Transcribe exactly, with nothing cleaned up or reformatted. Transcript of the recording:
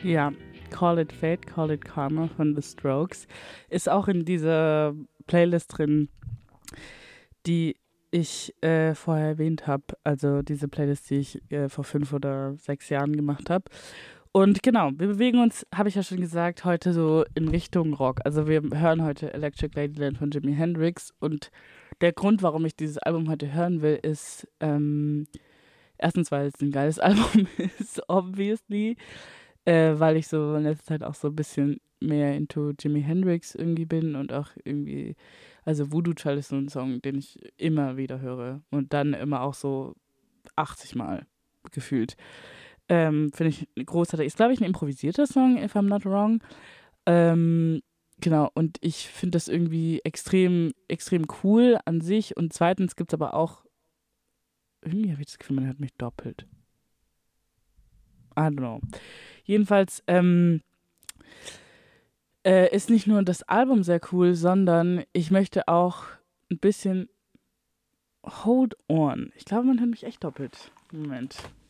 Ja, Call It Fate, Call It Karma von The Strokes ist auch in dieser Playlist drin, die ich äh, vorher erwähnt habe. Also diese Playlist, die ich äh, vor fünf oder sechs Jahren gemacht habe. Und genau, wir bewegen uns, habe ich ja schon gesagt, heute so in Richtung Rock. Also wir hören heute Electric Ladyland von Jimi Hendrix. Und der Grund, warum ich dieses Album heute hören will, ist ähm, erstens, weil es ein geiles Album ist, obviously. Äh, weil ich so in letzter Zeit auch so ein bisschen mehr into Jimi Hendrix irgendwie bin und auch irgendwie, also Voodoo Child ist so ein Song, den ich immer wieder höre und dann immer auch so achtzig Mal gefühlt. Ähm, finde ich großartig. Ist, glaube ich, ein improvisierter Song, if I'm not wrong. Ähm, genau, und ich finde das irgendwie extrem, extrem cool an sich. Und zweitens gibt es aber auch, irgendwie habe ich das Gefühl, man hört mich doppelt. I don't know. Jedenfalls, ähm, äh, ist nicht nur das Album sehr cool, sondern ich möchte auch ein bisschen Hold On. Ich glaube, man hört mich echt doppelt. Moment.